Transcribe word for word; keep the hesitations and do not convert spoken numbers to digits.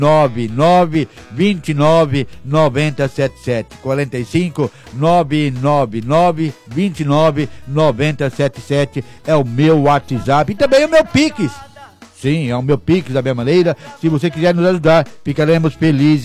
nove nove dois nove nove zero sete sete, quarenta e cinco, nove nove nove dois nove nove zero sete sete é o meu WhatsApp e também o meu Pix. Sim, é o meu Pix da minha maneira. Se você quiser nos ajudar, ficaremos felizes.